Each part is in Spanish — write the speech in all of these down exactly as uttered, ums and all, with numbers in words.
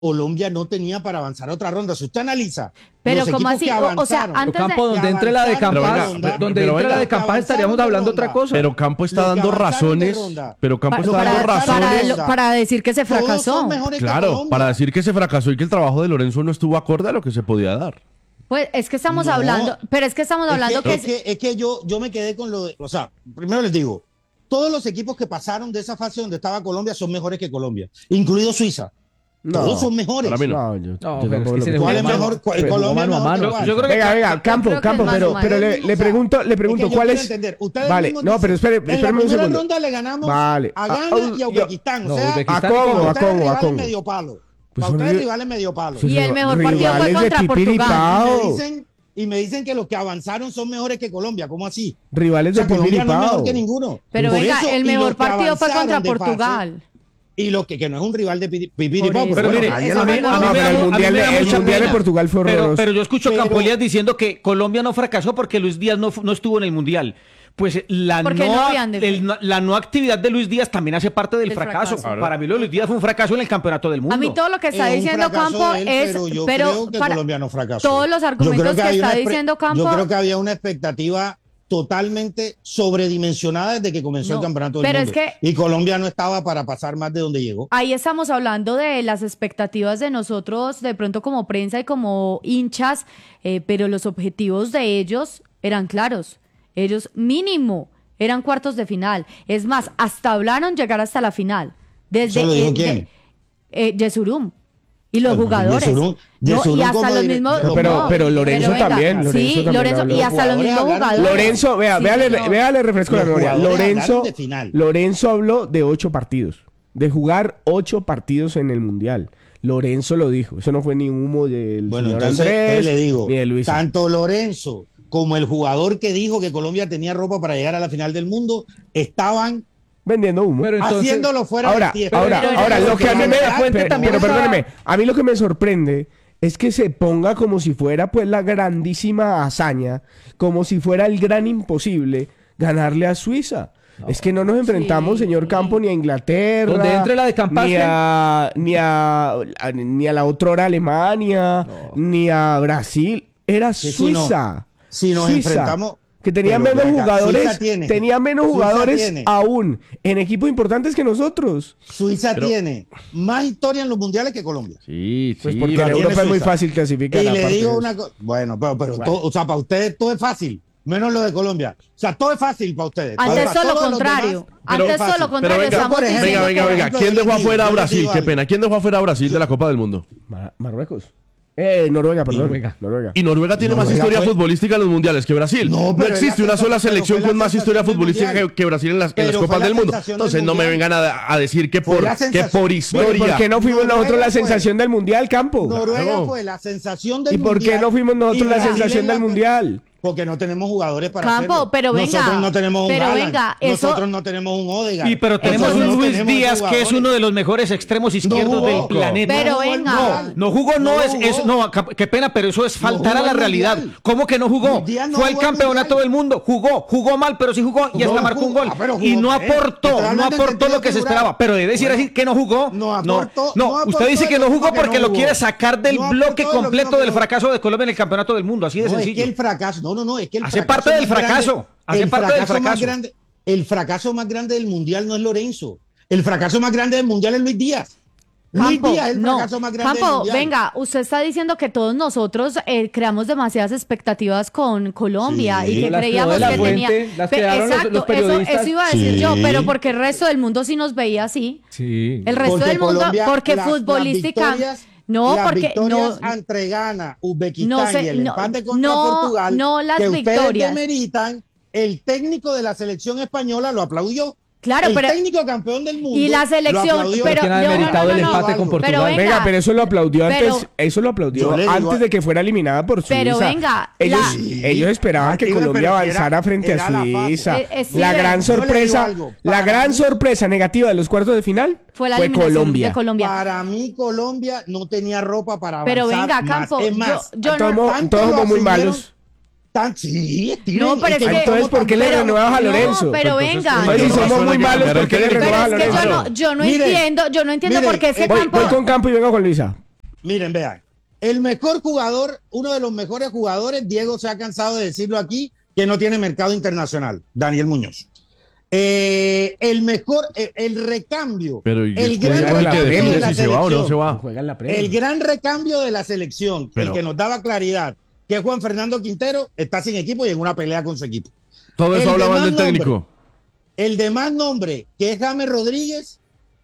Colombia no tenía para avanzar a otra ronda. Si usted analiza pero los como equipos así, que o, avanzaron, o sea, antes Campo, de... donde entre la de Campas, ronda, donde pero entre la venga, de Campas estaríamos hablando otra cosa. Pero Campo está Los que dando avanzaron de razones, ronda. pero Campo para, está para, dando para, razones. lo- para decir que se todos fracasó. son mejores que Claro, Colombia. para decir que se fracasó y que el trabajo de Lorenzo no estuvo acorde a lo que se podía dar. Pues es que estamos No, hablando, pero es que estamos Es hablando que, que, es que, es que yo, yo me quedé con lo de, o sea, primero les digo, todos los equipos que pasaron de esa fase donde estaba Colombia son mejores que Colombia, incluido Suiza. No, Todos son mejores. para mí no. No, yo, No, yo pero tampoco es que lo se ¿Cuál es Mano- mejor? ¿Cuál- pero Colombia mano a es mejor que mano. cuál? Yo creo que- Venga, venga, yo Campo, creo que Campo, es mano a pero, mano. pero le, le pregunto, le pregunto, Es que yo ¿cuál quiero es? entender. Ustedes Vale, mismos no, dicen, pero espere, en la espérame un primera segundo. ronda le ganamos Vale. a Ah, Ghana ah, y a yo- Uzbekistán. no, o sea, Uzbekistán ¿A Congo, para a ustedes Congo, a rivales Congo? medio palo. Pues Para son ustedes ri- rivales medio palo. pues Y el mejor partido fue rivales de contra Portugal. Pipiripao. Y me dicen, y me dicen que los que avanzaron son mejores que Colombia. ¿Cómo así? Rivales O sea, de Colombia no es mejor Pipiripao. que ninguno. pero Por venga, eso, el y mejor los que partido fue contra avanzaron de fase, Portugal. Y lo que, que no es un rival de Por Pipiripao. eso. Pero bueno, mire, ahí eso es me- la- a mí No, me pero da el mu- a mí mundial, me da de, el mucha mundial de pena. Portugal fue Pero, horroroso. pero yo escucho a Pero- Campolías diciendo que Colombia no fracasó porque Luis Díaz no, fu- no estuvo en el Mundial. Pues la Porque no, no habían de- el no- la no actividad de Luis Díaz también hace parte del Del fracaso. fracaso. Para mí lo de Luis Díaz fue un fracaso en el campeonato del mundo. A mí todo lo que está Es un diciendo fracaso Campo de él, es, pero yo pero creo que para Colombia no fracasó. todos los Yo argumentos creo que, hay está una expre- diciendo Campo. Yo creo que había una expectativa totalmente sobredimensionada desde que comenzó No, el campeonato del pero es mundo. que- Y Colombia no estaba para pasar más de donde llegó. Ahí estamos hablando de las expectativas de nosotros, de pronto como prensa y como hinchas, eh, pero los objetivos de ellos eran claros. Ellos mínimo eran cuartos de final. Es más, hasta hablaron llegar hasta la final. Desde ¿Eso lo dijo eh, quién? de- eh, Yesurum. Y los Bueno, jugadores. Yesurum- No, Yesurum y hasta como los dire- mismos. pero- pero- pero Lorenzo venga, también, Lorenzo sí, también Lorenzo, habló. y hasta los mismos Jugadores hablaron- jugadores. Lorenzo, vea, Sí, véale, señor. véale, refresco la Los memoria. jugadores Lorenzo, hablaron de final. Lorenzo habló de ocho partidos, de jugar ocho partidos en el Mundial. Lorenzo lo dijo, eso no fue ni humo del Bueno, señor entonces Andrés, eh, le digo, ni de Luis. tanto Lorenzo como el jugador que dijo que Colombia tenía ropa para llegar a la final del mundo estaban Vendiendo humo. Pero entonces- haciéndolo fuera Ahora, del tiempo. ahora, pero- ahora, pero- lo que a mí me pero- da Fuente pero, también pero estaba- perdóneme, a mí lo que me sorprende es que se ponga como si fuera pues la grandísima hazaña, como si fuera el gran imposible ganarle a Suiza. Es que no nos enfrentamos, Sí. señor Campo, ni a Inglaterra, Donde entre la de Campaste. ni a ni a, a- ni a la otrora Alemania, ni a Brasil, era Que si no- Suiza. si nos Suiza, enfrentamos- que tenía pero menos venga, jugadores, Suiza tiene. tenía menos Suiza jugadores tiene. aún en equipos importantes que nosotros. Suiza Pero- tiene más historia en los mundiales que Colombia. Sí, Pues sí. porque la en tiene Europa es muy Suiza. fácil clasificar. Y le aparte digo de una eso. cosa, bueno, pero, pero todo- o sea, para ustedes todo es fácil, menos lo de Colombia. O sea, todo es fácil para ustedes. Antes Para todo lo todos los contrario. demás, Antes es todo fácil. lo Pero contrario. venga, Estamos por ejemplo, diciendo venga, venga, que- venga. ejemplo, ¿Quién yo les dejó digo, afuera a yo les Brasil? digo Qué algo. pena. ¿Quién dejó afuera a Brasil de la Copa del Mundo? Ma- Marruecos. Eh, Noruega, perdón. Noruega. Noruega. Y Noruega tiene más Noruega historia fue- futbolística en los mundiales que Brasil. No, No, pero existe es la una sola sensación- selección pero fue con la más historia sensación del futbolística que, mundial. que Brasil en las, en las Pero fue Copas la del Mundo. sensación del Entonces no me mundial. vengan a, a decir que Fue por, la que sensación. por Pero, historia. ¿por qué no fuimos Noruega nosotros la fue- sensación del mundial, Campo? Noruega Claro. fue la sensación del ¿Y por qué mundial no fuimos nosotros y la Brasil sensación en la- del mundial? Porque no tenemos jugadores para Campo, hacerlo. pero venga, Nosotros no tenemos un pero Haaland, venga, eso- nosotros no tenemos un Odegaard. Y pero tenemos Nosotros un no Luis tenemos Díaz esos que es jugadores. uno de los mejores extremos izquierdos jugó. del planeta. Pero No jugó el venga. mundial. No jugó, no, No es, jugó. es- no, cap- qué pena, pero eso es faltar jugó a la el realidad. mundial. ¿Cómo que no jugó? Luis Díaz no Fue el jugó el campeonato mundial. del mundo, jugó, jugó mal, pero sí jugó y No hasta marcó un jugó. gol. Ah, pero Y jugó no bien. aportó, no Totalmente aportó entendido lo que se figurar. esperaba. Pero de decir Bueno, así que no jugó, no no, aportó- no, no usted aportó dice que no lo jugó mismo que porque no lo jugó. quiere sacar del No bloque aportó lo completo mismo que del no- fracaso de Colombia en el campeonato del mundo, así de No, es sencillo. que el fracaso, no, no, no, es que el Hace fracaso parte del más grande- fracaso, hace el parte del fracaso más fracaso. grande- el fracaso más grande del mundial no es Lorenzo. El fracaso más grande del mundial es Luis Díaz. Luis Campo, Díaz es el no. fracaso más grande del Campo, mundial. venga, usted está diciendo que todos nosotros eh, creamos demasiadas expectativas con Colombia Sí. y que Las creíamos creó de la que Fuente, tenía... las Pe- crearon los- exacto, los eso, periodistas. eso iba a decir Sí. yo, pero porque el resto del mundo sí nos veía así. Sí. El resto Porque del mundo, Colombia, porque las- las futbolística... victorias- no, las porque victorias no, entre Ghana, Uzbekistán no sé, y el no, empate contra no, Portugal, no las que ustedes victorias. demeritan, el técnico de la selección española lo aplaudió. Claro, el pero- técnico campeón del mundo y la lo selección, aplaudió. pero ¿Quién ha no, no, demeritado no, el no, empate no. con Pero Portugal? venga, Venga, pero eso lo aplaudió pero- antes, eso lo aplaudió Yo le digo- antes de que fuera eliminada por Suiza. Pero venga, ellos, la- Sí. ellos esperaban Ah, que tío, Colombia pero avanzara era- frente era a la fase. Suiza. Eh, eh, sí, la ven, gran yo le digo sorpresa, algo. la Para gran mí- sorpresa negativa de los cuartos de final fue la fue eliminación Colombia. de Colombia. Para mí Colombia no tenía ropa para Pero avanzar venga, más. Campo, Es más, yo, yo Todos no... mo- tanto todos lo somos muy asumieron- malos. tan, sí, tiren, No, pero es que- Entonces, ¿por qué le pero- renuevas a no, Lorenzo? pero Entonces, venga, pues, Oye, yo si no, somos suena muy que malos, primero ¿por qué le que- Pero renuevas a es que yo Lorenzo? no, yo no Mire, entiendo, yo no entiendo mire, por qué ese eh, Voy, campo... voy con Campo y vengo con Luisa. miren, vean. El mejor jugador, uno de los mejores jugadores, Diego se ha cansado de decirlo aquí, que no tiene mercado internacional, Daniel Muñoz. Eh, el mejor, el, el recambio, Pero ¿y el después gran el que recambio de define la si se va o no selección, se va? Juega en la Premier. el gran recambio de la selección, Pero- el que nos daba claridad, que Juan Fernando Quintero está sin equipo y en una pelea con su equipo. Todo El eso de hablaban más del técnico. nombre. El de más nombre, que es James Rodríguez,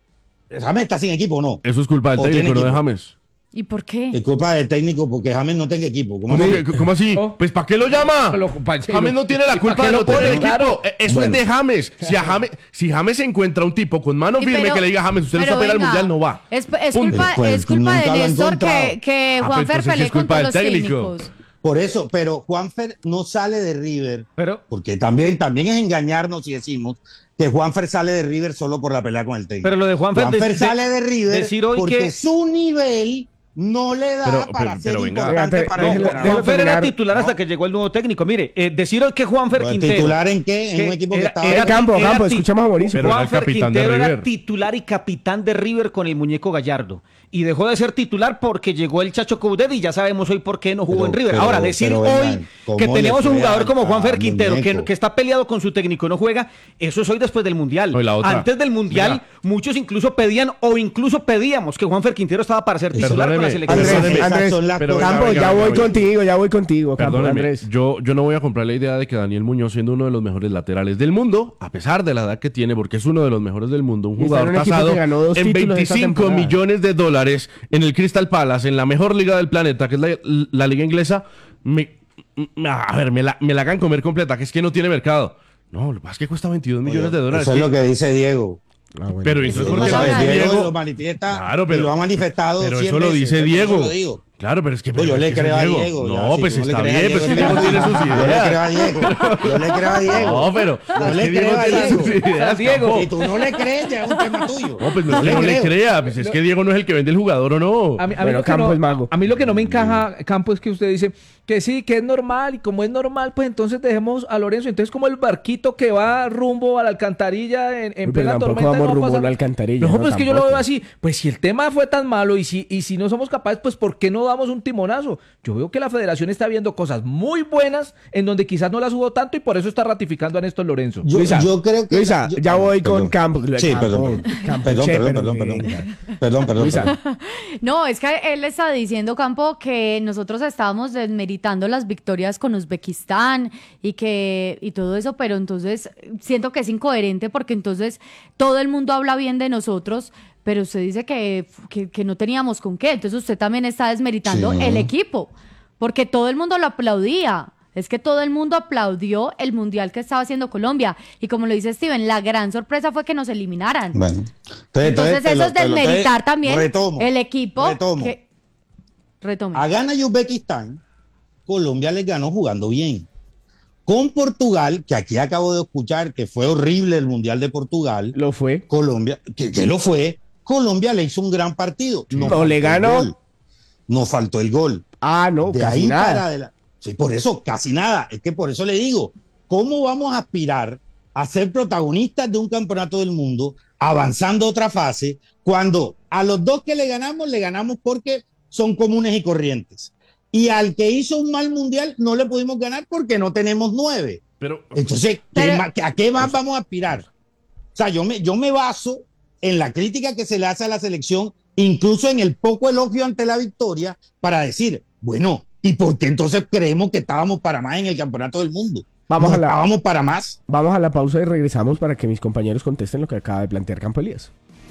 James está sin equipo, ¿no? Eso es culpa del O técnico, tiene no de equipo. James. ¿Y por qué? Es culpa del técnico porque James no tenga equipo. ¿Cómo ¿Cómo, no? que- cómo así? Oh. Pues ¿para qué lo llama? Lo- pa- sí, James lo- no tiene ¿y la pa' culpa qué de lo no tener pone? equipo. Claro. Eh, Eso Bueno. es de James. Si, a James. si James encuentra un tipo con mano Y firme pero- que le diga a James, usted no pero está para el venga, mundial, no va. Es, es Punto. culpa, Pues, es culpa nunca lo de he Néstor encontrado. que, que Ah, Juanfer pero entonces sí pelee es con culpa todos del los técnico. técnicos. Por eso, pero Juanfer no sale de River, Pero, porque también, también es engañarnos si decimos que Juanfer sale de River solo por la pelea con el técnico. pero lo de Juanfer, Juanfer de- de- sale de River decir hoy porque que su nivel no le da Pero- para pero- ser pero venga. importante Oiga, para te- el déjelo- entrenador. déjelo Juanfer era terminar. titular hasta que llegó el nuevo técnico. Mire, eh, decir hoy que Juanfer Bueno, Quintero... ¿titular en qué? En que un equipo que era- estaba- era- Eh, Campo, era Campo, ti- escuchamos a Mauricio. Pero era el Juanfer capitán de Quintero era River. titular y capitán de River con el muñeco Gallardo. Y dejó de ser titular porque llegó el Chacho Coudet y ya sabemos hoy por qué no jugó Pero- en River. pero- Ahora, decir pero, hoy vengan, ¿cómo que le tenemos un fue jugador como al- Juanfer al Quintero que, muñeco? que está peleado con su técnico y no juega, eso es hoy después del Mundial. No, y la otra. Antes del Mundial, Mira. muchos incluso pedían o incluso pedíamos que Juanfer Quintero estaba para ser titular con la Perdóneme, selección. Andrés, Andrés, esas Andrés, son las pero cosas. Campo, venga, ya venga, voy venga. contigo, ya voy contigo, Campo, Perdóneme, Andrés. yo, yo no voy a comprar la idea de que Daniel Muñoz, siendo uno de los mejores laterales del mundo, a pesar de la edad que tiene, porque es uno de los mejores del mundo, un Y está en jugador un equipo tasado que ganó dos en títulos esta veinticinco temporada. millones de dólares en el Crystal Palace, en la mejor liga del planeta, que es la, la liga inglesa, me, me- a ver, me la, me la hagan comer completa, que es que no tiene mercado. No, lo que pasa es que cuesta veintidós millones de dólares. Eso es lo que dice Diego. Ah, bueno. Pero entonces, Eso ¿por lo qué sabe no dice Diego, Diego? lo manifiesta Claro, pero- y lo ha manifestado Pero cien eso lo veces, dice por eso Diego. lo digo. Claro, pero es que... Pues pero yo le es que creo a es Diego. No, ya, si pues tú no le está crees a bien, pues que Diego, Diego tiene sus Yo le creo ideas. a Diego. Yo le creo a Diego. No, pero... Yo es le que Diego creo a tiene Diego. sus ideas, Diego. Campo. Si tú no le crees, ya es un tema tuyo. No, pues no, Yo es que no le creo. crea. Pues es que Diego no es el que vende el jugador o no. A mí, a mí Bueno, lo que Campo no, es mago. a mí lo que no me encaja, Campo, es que usted dice que sí, que es normal, y como es normal, pues entonces dejemos a Lorenzo. Entonces, como el barquito que va rumbo a la alcantarilla en, en Uy, pero plena tampoco tormenta. vamos no va a rumbo a pasar- la alcantarilla, No, no, pues es que yo lo tampoco. veo así. Pues si el tema fue tan malo y si, y si no somos capaces, pues ¿por qué no damos un timonazo? Yo veo que la federación está viendo cosas muy buenas en donde quizás no las hubo tanto y por eso está ratificando a Néstor Lorenzo. Yo, Luisa, yo creo que. Luisa, yo- ya voy Perdón. con Campo. Sí, Campo, perdón. Campo, Perdón, che, perdón, pero perdón, venga. perdón. Perdón, perdón. Luisa. perdón. No, es que él está diciendo, Campo, que nosotros estábamos desmeritando las victorias con Uzbekistán y que y todo eso, pero entonces siento que es incoherente porque entonces todo el mundo habla bien de nosotros, pero usted dice que, que, que no teníamos con qué, entonces usted también está desmeritando Sí. el equipo, porque todo el mundo lo aplaudía. Es que todo el mundo aplaudió el mundial que estaba haciendo Colombia. Y como lo dice Steven, la gran sorpresa fue que nos eliminaran. Bueno. Entonces, te eso lo- es te lo- te- desmeritar también retomo, el equipo. Retomo. que- Retome. A Ghana y Uzbekistán, Colombia les ganó jugando bien. Con Portugal, que aquí acabo de escuchar que fue horrible el Mundial de Portugal, Lo fue. Colombia, que, que lo fue, Colombia le hizo un gran partido. No, faltó le el ganó. gol. No faltó el gol. Ah, no, De casi ahí nada. para adelante. Sí, por eso, casi nada. Es que por eso le digo, ¿cómo vamos a aspirar a ser protagonistas de un campeonato del mundo, avanzando otra fase, cuando a los dos que le ganamos, le ganamos porque son comunes y corrientes? Y al que hizo un mal mundial no le pudimos ganar porque no tenemos nueve. Pero... Entonces, ¿qué Pero- más- ¿a qué más vamos a aspirar? O sea, yo me, yo me baso en la crítica que se le hace a la selección, incluso en el poco elogio ante la victoria, para decir, bueno, ¿y por qué entonces creemos que estábamos para más en el campeonato del mundo? Vamos ¿No a la- estábamos para más? Vamos a la pausa y regresamos para que mis compañeros contesten lo que acaba de plantear Campo Elías.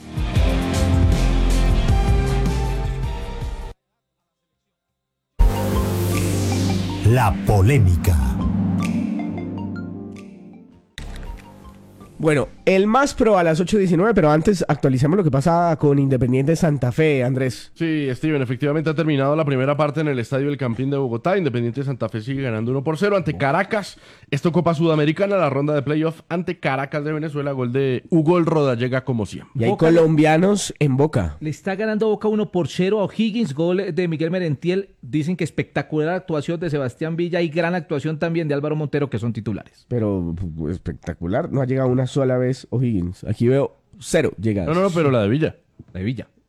La polémica. Bueno, el más pro a las ocho diecinueve, pero antes actualicemos lo que pasa con Independiente Santa Fe, Andrés. Sí, Steven, efectivamente ha terminado la primera parte en el Estadio El Campín de Bogotá. Independiente Santa Fe sigue ganando uno por cero ante Caracas. Esto Copa Sudamericana, la ronda de playoff ante Caracas de Venezuela. Gol de Hugo El Rodallega como siempre. Y hay Boca- colombianos en Boca. Le está ganando Boca uno por cero a O'Higgins, gol de Miguel Merentiel. Dicen que espectacular actuación de Sebastián Villa y gran actuación también de Álvaro Montero, que son titulares. Pero pues, espectacular. No ha llegado una sola vez O'Higgins. Aquí veo cero llegadas. No, no, no, pero la de Villa. De Villa.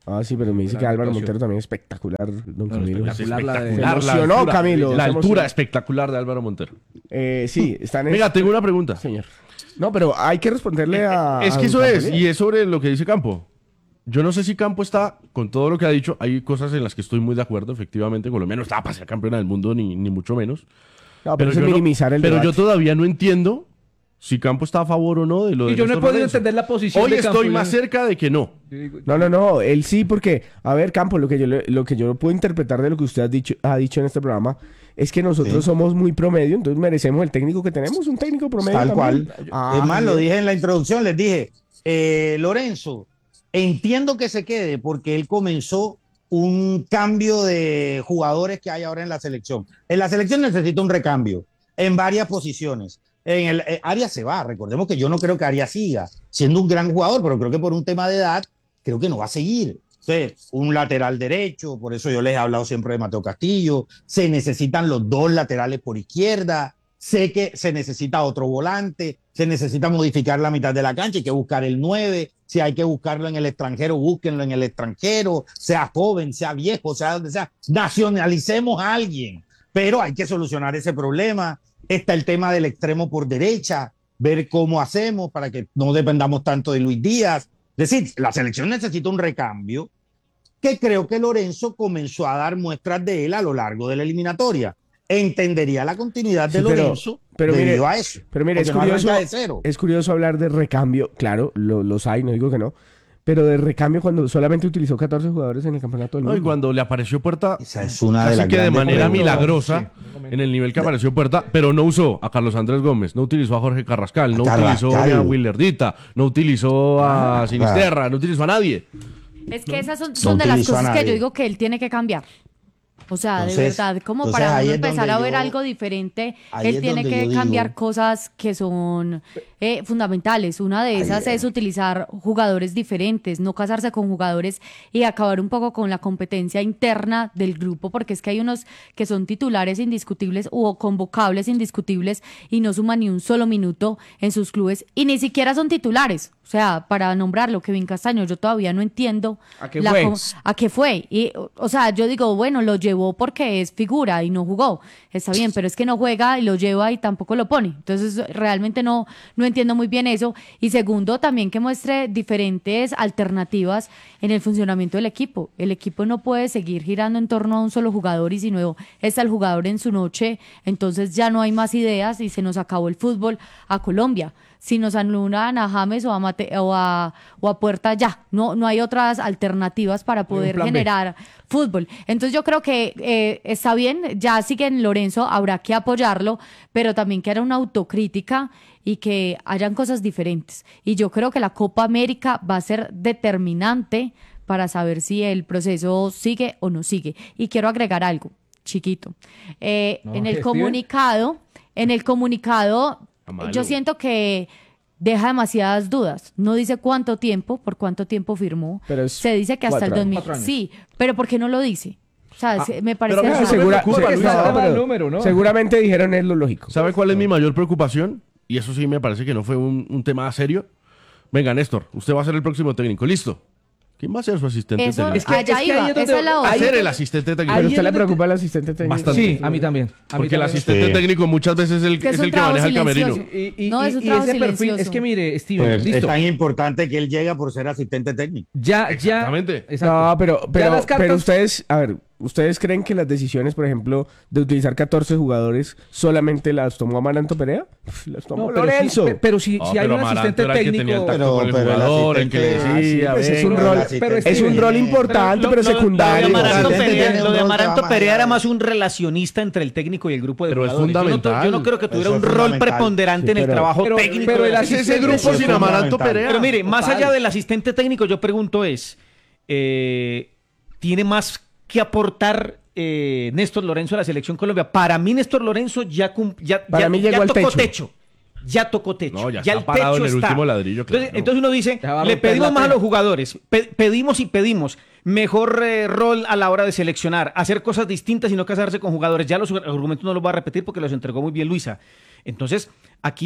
Ah, sí, pero me dice que Álvaro Montero también es espectacular, don Camilo. espectacular la de- Se la emocionó, altura, Camilo. La se altura emocionó. espectacular de Álvaro Montero. Eh, sí, están en... Venga, tengo una pregunta. Señor. No, pero hay que responderle a... Es a que eso don es, Camilo. y es sobre lo que dice Campo. Yo no sé si Campo está, con todo lo que ha dicho, hay cosas en las que estoy muy de acuerdo, efectivamente. Colombia no estaba para ser campeona del mundo, ni, ni mucho menos. No, pero, eso yo es no- minimizar el pero yo debate. todavía no entiendo si Campo está a favor o no de lo de Y yo no he Néstor podido Lorenzo. entender la posición Hoy de estoy Campo, más yo- cerca de que no. No, no, no, él sí, porque, a ver, Campo, lo que yo, le- lo que yo puedo interpretar de lo que usted ha dicho, ha dicho en este programa es que nosotros Sí. somos muy promedio, entonces merecemos el técnico que tenemos, un técnico promedio. Tal también. cual. Ah, es más, lo bien. dije en la introducción, les dije, eh, Lorenzo, entiendo que se quede porque él comenzó un cambio de jugadores que hay ahora en la selección. En la selección necesita un recambio en varias posiciones. En el eh, Arias se va, recordemos que yo no creo que Arias siga siendo un gran jugador, pero creo que por un tema de edad, creo que no va a seguir. Entonces, un lateral derecho, por eso yo les he hablado siempre de Mateo Castillo, se necesitan los dos laterales por izquierda, sé que se necesita otro volante, se necesita modificar la mitad de la cancha, hay que buscar el nueve, si hay que buscarlo en el extranjero, búsquenlo en el extranjero, sea joven, sea viejo, sea donde sea, nacionalicemos a alguien, pero hay que solucionar ese problema. Está el tema del extremo por derecha, ver cómo hacemos para que no dependamos tanto de Luis Díaz. Es decir, la selección necesita un recambio que creo que Lorenzo comenzó a dar muestras de él a lo largo de la eliminatoria. Entendería la continuidad de Sí, pero- Lorenzo pero debido mire- a eso. Pero mire, es porque no curioso, arranca de cero. es curioso hablar de recambio, claro, lo- los hay, no digo que no, pero de recambio cuando solamente utilizó catorce jugadores en el campeonato del No, mundo. y cuando le apareció Puerta, Esa es una de casi las que de grandes manera preguntas. milagrosa, en el nivel que apareció Puerta, pero no usó a Carlos Andrés Gómez, no utilizó a Jorge Carrascal, no Carrascal. utilizó a Willerdita, no utilizó a Ah, Sinisterra, no utilizó a nadie. Es que esas son, son de las utilizó a cosas que nadie. yo digo que él tiene que cambiar. O sea, de Entonces- verdad, como entonces para ahí uno es empezar donde a ver yo- algo diferente, ahí él es tiene donde que yo cambiar digo- cosas que son eh, fundamentales. Una de esas es utilizar jugadores diferentes, no casarse con jugadores y acabar un poco con la competencia interna del grupo, porque es que hay unos que son titulares indiscutibles o convocables indiscutibles y no suman ni un solo minuto en sus clubes y ni siquiera son titulares. O sea, para nombrarlo, Kevin Castaño, yo todavía no entiendo ¿A qué la fue? com- a qué fue. Y, o- o sea, yo digo, bueno, lo llevó porque es figura y no jugó. Está bien, pero es que no juega y lo lleva y tampoco lo pone. Entonces, realmente no, no entiendo muy bien eso. Y segundo, también que muestre diferentes alternativas en el funcionamiento del equipo. El equipo no puede seguir girando en torno a un solo jugador y si no está el jugador en su noche, entonces ya no hay más ideas y se nos acabó el fútbol a Colombia. Si nos anulan a James o a, Mate- o a, o a Puerta, ya, no, no hay otras alternativas para poder plan B. generar fútbol. Entonces yo creo que eh, está bien, ya sigue en Lorenzo, habrá que apoyarlo, pero también que haya una autocrítica y que hayan cosas diferentes. Y yo creo que la Copa América va a ser determinante para saber si el proceso sigue o no sigue. Y quiero agregar algo, chiquito. Eh, No, en el Steven. comunicado, en el comunicado, Amalo. yo siento que deja demasiadas dudas. No dice cuánto tiempo, por cuánto tiempo firmó. Pero es Se dice que hasta el cuatro dos mil. Cuatro años. Sí, pero ¿por qué no lo dice? O sea, se- me parece pero a mí raro. me Segura- preocupa, se- Luis, no, el tema del pero número, ¿no? seguramente dijeron es lo lógico. ¿Sabe cuál es mi mayor preocupación? Y eso sí me parece que no fue un, un tema serio. Venga, Néstor, usted va a ser el próximo técnico. ¿Listo? ¿Quién va a ser su asistente Eso, técnico? Es que- allá es que ahí iba, es donde- esa es la ahí otra. es Ser el donde- asistente técnico. Pero a ahí usted es le donde preocupa te- el asistente técnico. Bastante. Sí, a mí también. A mí Porque el también. asistente Sí. técnico muchas veces es el, Que es es un el que trabajo maneja el camerino. silencioso. Y, y- No, es un y- y trabajo ese perfil, silencioso. es que mire, Steven, Pues, es listo. tan importante que él llega por ser asistente técnico. Ya, ya. Exactamente. Exacto. No, pero, Ya pero, las cartas- pero ustedes, a ver, ¿ustedes creen que las decisiones, por ejemplo, de utilizar catorce jugadores solamente las tomó Amaranto Perea? Pff, Las tomó No, pero Lorenzo. sí, pe- pero si, No, si hay pero un Amaranto asistente era el que tenía el técnico. tacto Pero- con el pero el jugador, el que le asistente- decía, pues es venga. un rol, pero es un rol importante, Lo- pero lo- Lo de secundario. Amaranto El asistente Perea, tiene lo un de rol que Amaranto va más Perea allá era de- más un relacionista entre el técnico y el grupo de Pero es jugadores. Yo no to- fundamental. Yo no, creo que tuviera Eso un es rol fundamental. preponderante Sí, en el pero- trabajo pero- técnico. pero del el Es ese asistente. grupo Eso es sin Amaranto fundamental. Perea. Pero mire, más Total. allá del asistente técnico, yo pregunto es, eh, ¿tiene más que aportar eh, Néstor Lorenzo a la Selección Colombia? Para mí, Néstor Lorenzo ya, cum- ya, Para ya, mí ya llegó al tocó techo. techo. Ya tocó techo. No, ya ya está el parado techo en el está. último ladrillo, claro. Entonces, entonces uno dice, Ya va a le romper pedimos la más a tela. los jugadores, pe- pedimos y pedimos mejor eh, rol a la hora de seleccionar, hacer cosas distintas y no casarse con jugadores. Ya los argumentos no los voy a repetir porque los entregó muy bien Luisa. Entonces, aquí es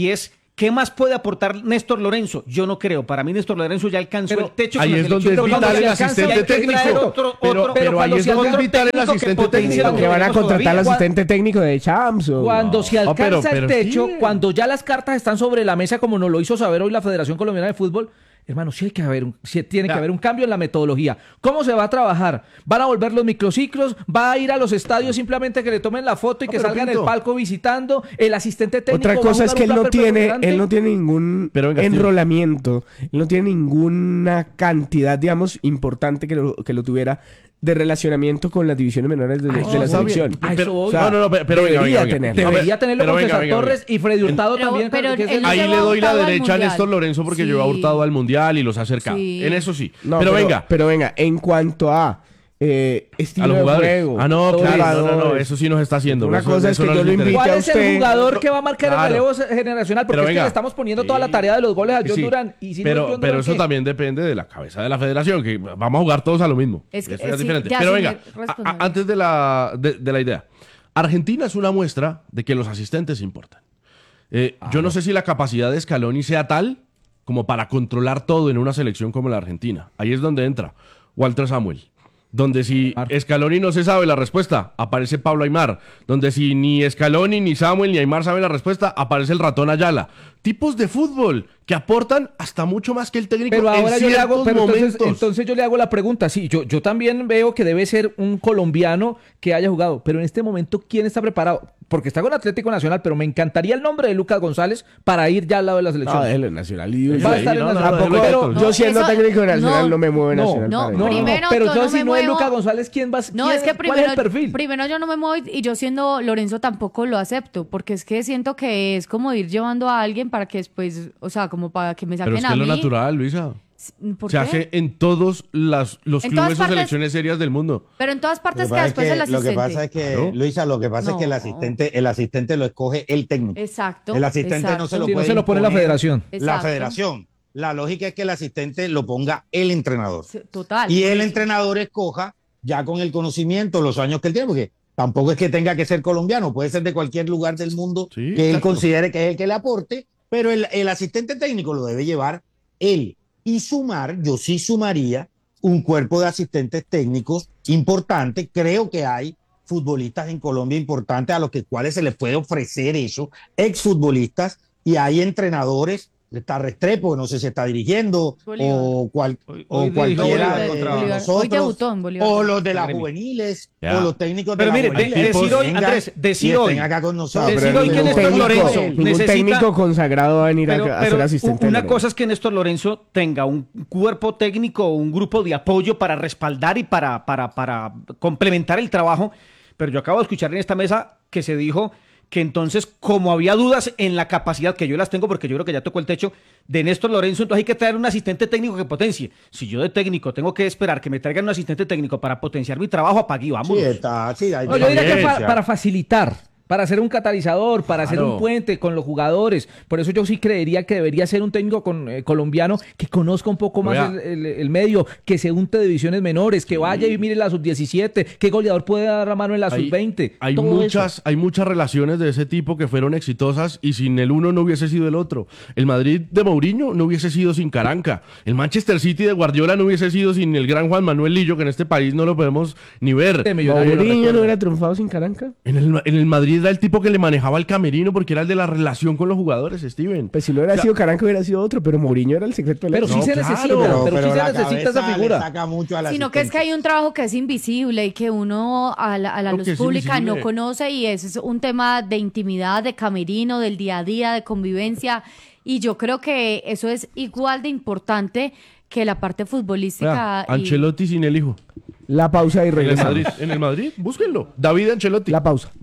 ¿Qué más puede aportar Néstor Lorenzo? Yo no creo. Para mí Néstor Lorenzo ya alcanzó Pero el techo. ahí con la es donde selección. es Pero vital cuando el se alcanza, asistente hay que traer técnico. otro- Pero- otro- pero ahí cuando es sea donde es otro vital el técnico que asistente potencie técnico. lo Que van a tenemos contratar al todavía. asistente técnico de Champs. o- Cuando se No, alcanza pero- el pero techo, sí. cuando ya las cartas están sobre la mesa, como nos lo hizo saber hoy la Federación Colombiana de Fútbol, hermano, sí hay que haber un, sí tiene que Ya. haber un cambio en la metodología. ¿Cómo se va a trabajar? ¿Van a volver los microciclos? ¿Va a ir a los estadios simplemente que le tomen la foto y No, que pero salga en el Pinto. palco visitando? El asistente técnico Otra va a cosa es jugar que un él no papel tiene, preponderante. él no tiene ningún Pero venga, Steve. enrolamiento, él no tiene ninguna cantidad, digamos, importante que lo, que lo tuviera de relacionamiento con las divisiones menores de, de Ay, la no, está selección. bien. A eso Pero- voy. no, no, no, pero, pero venga, Debería venga, venga. tenerlo. Debería tenerlo Pero con venga, César venga, Torres venga. y Freddy Hurtado Pero- también. pero que es el- él no Ahí llevó le a doy la Hurtado al derecha a Mundial. Néstor Lorenzo porque Sí. llevó a Hurtado al Mundial y los ha acercado. Sí. En eso sí. No, pero, venga, Pero venga, en cuanto a eh, estilo a los de jugadores. juego. Ah, no, todo claro, el no, no, no, valor. eso sí nos está haciendo. Una eso- cosa es eso que no yo nos lo interesa. invite ¿Cuál a es el usted- jugador que va a marcar Claro. el relevo generacional? Porque Pero es que venga. le estamos poniendo toda Sí. la tarea de los goles a John Sí, Durán. Y si no pero, es John pero Durán, eso ¿qué? también depende de la cabeza de la federación, que vamos a jugar todos a lo mismo. Es que- eso ya es sí, diferente. de Pero asumir venga, a- a- responsabilidad. antes de la, de, de la idea. Argentina es una muestra de que los asistentes importan. Eh, yo no sé si la capacidad de Scaloni sea tal como para controlar todo en una selección como la Argentina. Ahí es donde entra Walter Samuel. Donde si Scaloni no se sabe la respuesta, aparece Pablo Aimar. Donde si ni Scaloni, ni Samuel, ni Aimar saben la respuesta, aparece el ratón Ayala. Tipos de fútbol que aportan hasta mucho más que el técnico Pero ahora en yo le hago, ciertos pero entonces, momentos. entonces yo le hago la pregunta. Sí, yo, yo también veo que debe ser un colombiano que haya jugado, pero en este momento, ¿quién está preparado? Porque está con Atlético Nacional, pero me encantaría el nombre de Lucas González para ir ya al lado de la selección. No, déjelo en Nacional. Y- Va a estar en no, no, Nacional. no, Tampoco- déjelo pero- quieto. yo No, siendo eso- técnico de Nacional no, no, me muevo en no, Nacional. no, para No, ir. no, no, Primero, pero yo yo no si me no es muevo- Lucas González, ¿quién va a No, quién- es que ¿cuál es primero, el perfil? primero yo no me muevo y yo siendo Lorenzo tampoco lo acepto, porque es que siento que es como ir llevando a alguien para que después, o sea, como para que me Pero saquen es que a es lo mí. natural, Luisa. ¿Por Se qué? hace en todos las, los En clubes todas o partes- selecciones serias del mundo. Pero en todas Lo partes que que pasa es después que- el lo asistente. que pasa es que, Claro. Luisa, lo que pasa es que el No. asistente, el asistente lo escoge el técnico. Exacto. El asistente exacto. no se lo Sí, no puede se lo pone la imponer federación. La Exacto. federación. La lógica es que el asistente lo ponga el entrenador. Sí, total. Y el entrenador escoja ya con el conocimiento, los años que él tiene, porque tampoco es que tenga que ser colombiano, puede ser de cualquier lugar del mundo Sí, que él exacto. considere que es el que le aporte, pero el, el asistente técnico lo debe llevar él. Y sumar, yo sí sumaría un cuerpo de asistentes técnicos importante. Creo que hay futbolistas en Colombia importantes a los que, cuales se les puede ofrecer eso, exfutbolistas, y hay entrenadores. Está Restrepo, no sé si está dirigiendo, Bolívar. o, cual, Hoy- o hoy cualquiera dirigió de contra Bolívar. nosotros, Hoy debutó en Bolívar. o los de las Gremio. juveniles, Ya. o los técnicos Pero de mire, las de- juveniles. decir hoy, vengan Andrés, decir y estén hoy. acá con No, nosotros. decir pero hoy que ningún Néstor técnico- Lorenzo ningún necesita- técnico consagrado va a venir Pero, a, a pero ser asistente. una de cosa es que Néstor Lorenzo tenga un cuerpo técnico o un grupo de apoyo para respaldar y para, para, para complementar el trabajo, pero yo acabo de escuchar en esta mesa que se dijo que entonces, como había dudas en la capacidad, que yo las tengo porque yo creo que ya tocó el techo, de Néstor Lorenzo, entonces hay que traer un asistente técnico que potencie. Si yo de técnico tengo que esperar que me traigan un asistente técnico para potenciar mi trabajo, apague y vamos. Sí, está, sí, hay No, yo diría que diferencia. pa- para facilitar, para ser un catalizador, para hacer Claro. un puente con los jugadores. Por eso yo sí creería que debería ser un técnico con- eh, colombiano que conozca un poco más Vea. el, el- el medio, que se unte de divisiones menores, que vaya y mire la sub diecisiete, qué goleador puede dar la mano en la Hay- sub veinte. Hay todo muchas, eso. hay muchas relaciones de ese tipo que fueron exitosas y sin el uno no hubiese sido el otro. El Madrid de Mourinho no hubiese sido sin Caranca. El Manchester City de Guardiola no hubiese sido sin el gran Juan Manuel Lillo, que en este país no lo podemos ni ver. De Millonario, ¿Mourinho recuerdo. no hubiera triunfado sin Caranca? En el, en el Madrid era el tipo que le manejaba el camerino porque era el de la relación con los jugadores, Steven. Pues si no hubiera O sea, sido Caranca hubiera sido otro, pero Mourinho era el secreto del Pero éxito. sí se claro, necesita, pero, pero, pero sí se la necesita esa cabeza le figura. saca mucho al Sino que es que hay asistente. un trabajo que es invisible y que uno a la, a la Creo luz que es pública invisible. no conoce, y ese es un tema de intimidad, de camerino, del día a día, de convivencia, y yo creo que eso es igual de importante que la parte futbolística. Vea, y- Ancelotti sin el hijo. La pausa y En el regresamos. Madrid, en el Madrid, búsquenlo. David Ancelotti. La pausa.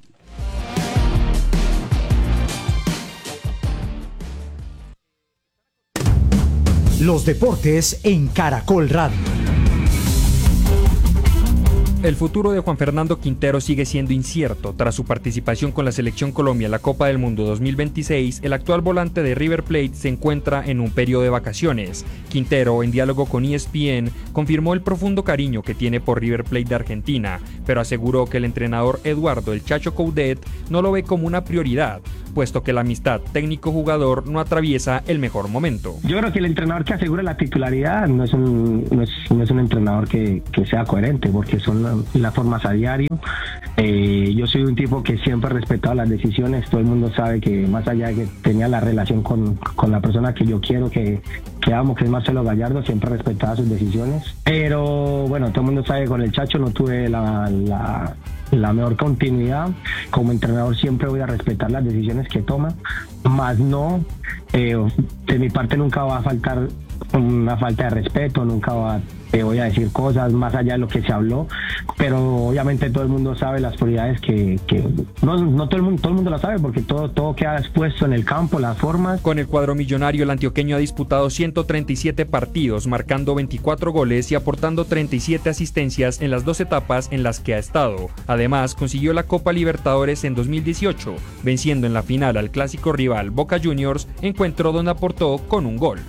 Los deportes en Caracol Radio. El futuro de Juan Fernando Quintero sigue siendo incierto. Tras su participación con la Selección Colombia en la Copa del Mundo dos mil veintiséis, el actual volante de River Plate se encuentra en un periodo de vacaciones. Quintero, en diálogo con E S P N, confirmó el profundo cariño que tiene por River Plate de Argentina, pero aseguró que el entrenador Eduardo El Chacho Coudet no lo ve como una prioridad, puesto que la amistad técnico-jugador no atraviesa el mejor momento. Yo creo que el entrenador que asegura la titularidad no es un, no es, no es un entrenador que, que sea coherente, porque son la, las formas a diario. Eh, yo soy un tipo que siempre ha respetado las decisiones. Todo el mundo sabe que más allá de que tenía la relación con, con la persona que yo quiero, que, que amo, que es Marcelo Gallardo, siempre respetaba sus decisiones. Pero bueno, todo el mundo sabe que con el Chacho no tuve la... la la mejor continuidad. Como entrenador siempre voy a respetar las decisiones que toma, más no, eh, de mi parte nunca va a faltar una falta de respeto, nunca va, te voy a decir cosas más allá de lo que se habló, pero obviamente todo el mundo sabe las prioridades que, que no, no todo el mundo, todo el mundo lo sabe, porque todo, todo queda expuesto en el campo, las formas. Con el cuadro millonario, el antioqueño ha disputado ciento treinta y siete partidos, marcando veinticuatro goles y aportando treinta y siete asistencias en las dos etapas en las que ha estado. Además, consiguió la Copa Libertadores en dos mil dieciocho, venciendo en la final al clásico rival Boca Juniors, encuentro donde aportó con un gol.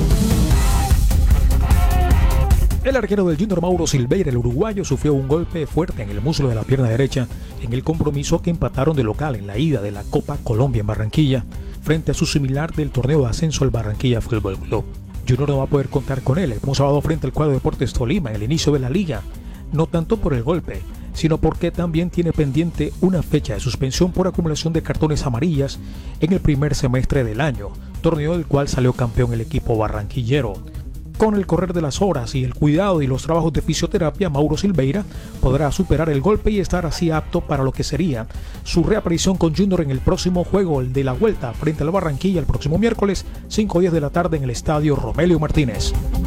El arquero del Junior Mauro Silveira, el uruguayo, sufrió un golpe fuerte en el muslo de la pierna derecha en el compromiso que empataron de local en la ida de la Copa Colombia en Barranquilla, frente a su similar del torneo de ascenso al Barranquilla Fútbol Club. Junior no va a poder contar con él el próximo sábado frente al cuadro Deportes Tolima en el inicio de la liga, no tanto por el golpe, sino porque también tiene pendiente una fecha de suspensión por acumulación de cartones amarillas en el primer semestre del año, torneo del cual salió campeón el equipo barranquillero. Con el correr de las horas y el cuidado y los trabajos de fisioterapia, Mauro Silveira podrá superar el golpe y estar así apto para lo que sería su reaparición con Junior en el próximo juego, el de la vuelta frente al Barranquilla el próximo miércoles, cinco a diez de la tarde en el estadio Romelio Martínez.